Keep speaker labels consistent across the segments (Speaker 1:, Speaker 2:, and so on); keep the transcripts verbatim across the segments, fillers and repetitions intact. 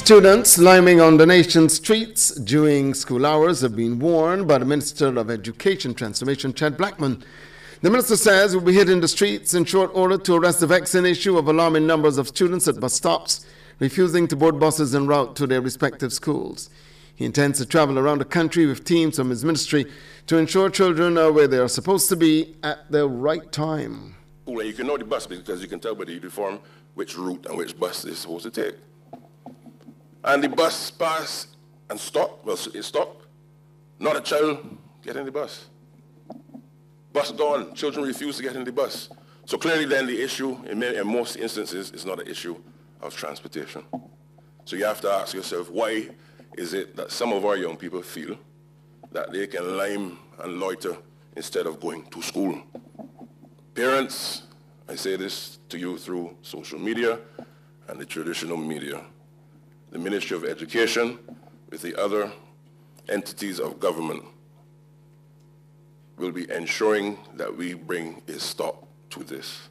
Speaker 1: Students liming on the nation's streets during school hours have been warned by the Minister of Education Transformation, Chad Blackman. The minister says we'll be hitting the streets in short order to arrest the vexing issue of alarming numbers of students at bus stops refusing to board buses en route to their respective schools. He intends to travel around the country with teams from his ministry to ensure children are where they are supposed to be at the right time.
Speaker 2: Well, you can know the bus because you can tell by the uniform which route and which bus they're supposed to take. And the bus pass and stop, well, it stop. Not a child get in the bus. Bus gone, children refuse to get in the bus. So clearly then the issue, in, many, in most instances, is not an issue of transportation. So you have to ask yourself, why is it that some of our young people feel that they can lime and loiter instead of going to school? Parents, I say this to you through social media and the traditional media. The Ministry of Education, with the other entities of government, will be ensuring that we bring a stop to this.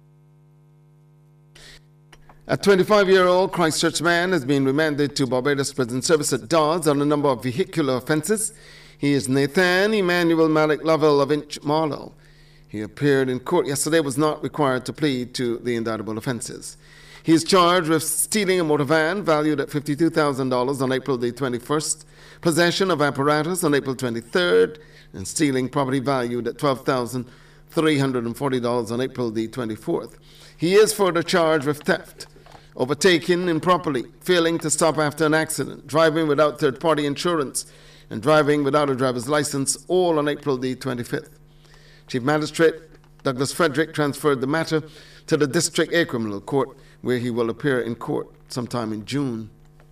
Speaker 1: A twenty-five-year-old Christchurch man has been remanded to Barbados Prison Service at Dodds on a number of vehicular offences. He is Nathan Emmanuel Malik Lovell of Inch Marlow. He appeared in court yesterday, was not required to plead to the indictable offences. He is charged with stealing a motor van valued at fifty-two thousand dollars on April the twenty-first, possession of apparatus on April twenty-third, and stealing property valued at twelve thousand three hundred forty dollars on April the twenty-fourth. He is further charged with theft, overtaking improperly, failing to stop after an accident, driving without third-party insurance, and driving without a driver's license, all on April the twenty-fifth. Chief Magistrate Douglas Frederick transferred the matter to the District A Criminal Court, where he will appear in court sometime in June.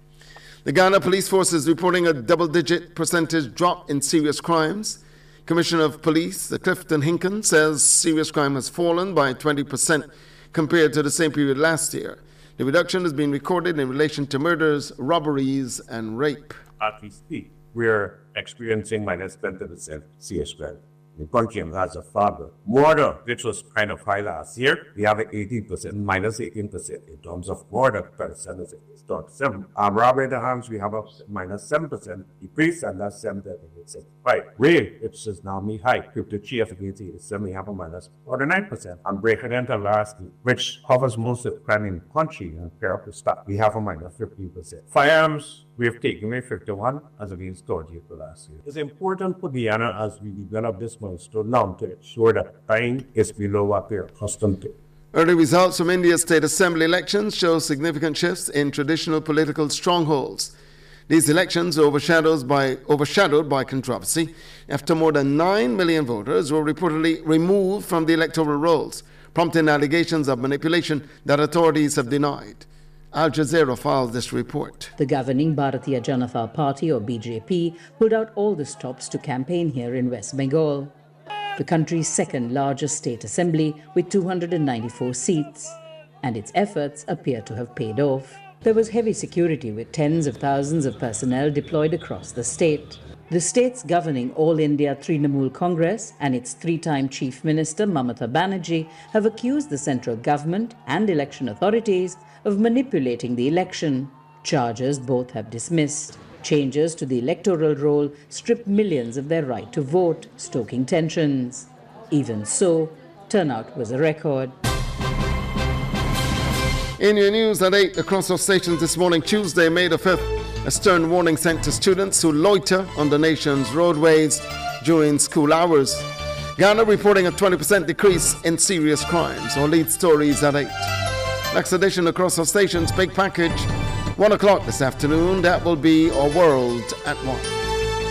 Speaker 1: The Ghana Police Force is reporting a double-digit percentage drop in serious crimes. Commissioner of Police Clifton Hinken says serious crime has fallen by twenty percent compared to the same period last year. The reduction has been recorded in relation to murders, robberies, and rape.
Speaker 3: As we speak, we're experiencing minus twenty percent serious crime. The country has a father. Murder, which was kind of high last year, we have an eighteen percent, minus eighteen percent in terms of murder percentage. seven. Um, robbery in the hands, we have a minus seven percent decrease, and that's seven percent. Right. Rape, which is now me high, fifty-three of against eighty-seven, we have a minus forty-nine percent. And breaking into last, which covers most of the crime in the country, and pair up the stock, we have a minus fifteen percent. Firearms, we have taken away fifty-one as against thirty for last year. It's important for Guyana as we develop this milestone now to ensure that crime is below what we're accustomed to.
Speaker 1: Early results from India's state assembly elections show significant shifts in traditional political strongholds. These elections are overshadowed by, overshadowed by controversy after more than nine million voters were reportedly removed from the electoral rolls, prompting allegations of manipulation that authorities have denied. Al Jazeera filed this report.
Speaker 4: The governing Bharatiya Janata Party, or B J P, pulled out all the stops to campaign here in West Bengal, the country's second largest state assembly with two hundred ninety-four seats, and its efforts appear to have paid off. There was heavy security with tens of thousands of personnel deployed across the state. The state's governing All India Trinamool Congress and its three-time Chief Minister Mamata Banerjee have accused the central government and election authorities of manipulating the election. Charges both have dismissed. Changes to the electoral roll stripped millions of their right to vote, stoking tensions. Even so, turnout was a record.
Speaker 1: In your news at eight, across our stations this morning, Tuesday, May the fifth, a stern warning sent to students who loiter on the nation's roadways during school hours. Ghana reporting a twenty percent decrease in serious crimes. Our lead stories at eight. Next edition across our stations, big package. One o'clock this afternoon, that will be Our World at One.